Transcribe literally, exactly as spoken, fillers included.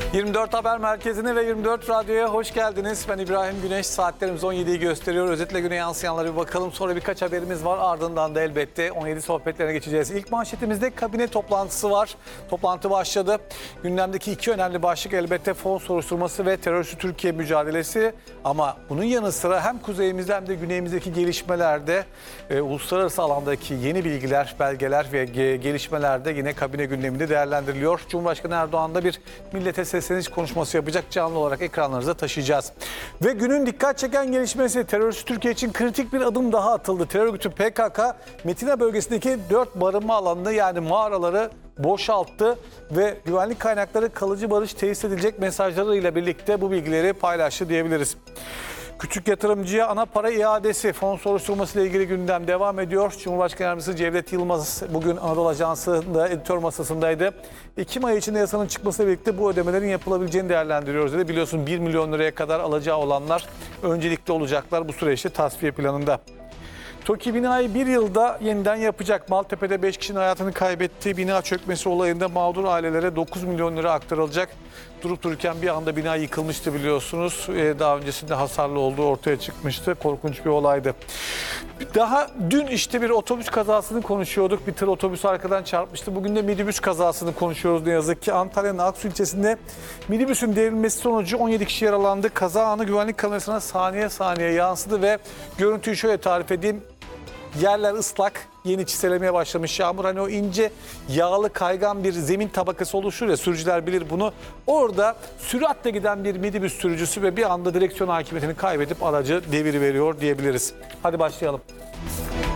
yirmi dört Haber Merkezi'ne ve yirmi dört Radyo'ya hoş geldiniz. Ben İbrahim Güneş. Saatlerimiz on yediyi gösteriyor. Özetle güne yansıyanlara bir bakalım. Sonra birkaç haberimiz var. Ardından da elbette on yedi sohbetlerine geçeceğiz. İlk manşetimizde kabine toplantısı var. Toplantı başladı. Gündemdeki iki önemli başlık elbette fon soruşturması ve terörsüz Türkiye mücadelesi. Ama bunun yanı sıra hem kuzeyimizde hem de güneyimizdeki gelişmelerde e, uluslararası alandaki yeni bilgiler, belgeler ve ge- gelişmelerde yine kabine gündeminde değerlendiriliyor. Cumhurbaşkanı Erdoğan da bir millete sesleniş konuşması yapacak, canlı olarak ekranlarınıza taşıyacağız. Ve günün dikkat çeken gelişmesi, terörsüz Türkiye için kritik bir adım daha atıldı. Terör örgütü P K K, Metina bölgesindeki dört barınma alanını yani mağaraları boşalttı ve güvenlik kaynakları kalıcı barış tesis edilecek mesajlarıyla birlikte bu bilgileri paylaştı diyebiliriz. Küçük yatırımcıya ana para iadesi fon soruşturması ile ilgili gündem devam ediyor. Cumhurbaşkanı Yardımcısı Cevdet Yılmaz bugün Anadolu Ajansı'nda editör masasındaydı. Ekim ayı içinde yasanın çıkmasıyla birlikte bu ödemelerin yapılabileceğini değerlendiriyoruz dedi. Biliyorsun bir milyon liraya kadar alacağı olanlar öncelikli olacaklar bu süreçte tasfiye planında. TOKİ binayı bir yılda yeniden yapacak. Maltepe'de beş kişinin hayatını kaybettiği bina çökmesi olayında mağdur ailelere dokuz milyon lira aktarılacak. Durup dururken bir anda bina yıkılmıştı biliyorsunuz. Daha öncesinde hasarlı olduğu ortaya çıkmıştı. Korkunç bir olaydı. Daha dün işte bir otobüs kazasını konuşuyorduk. Bir tır otobüsü arkadan çarpmıştı. Bugün de minibüs kazasını konuşuyoruz ne yazık ki. Antalya'nın Aksu ilçesinde minibüsün devrilmesi sonucu on yedi kişi yaralandı. Kaza anı güvenlik kamerasına saniye saniye yansıdı ve görüntüyü şöyle tarif edeyim. Yerler ıslak, yeni çiselemeye başlamış yağmur. Hani o ince, yağlı, kaygan bir zemin tabakası oluşur ya, sürücüler bilir bunu. Orada süratle giden bir minibüs sürücüsü ve bir anda direksiyon hakimiyetini kaybedip aracı deviriveriyor diyebiliriz. Hadi başlayalım.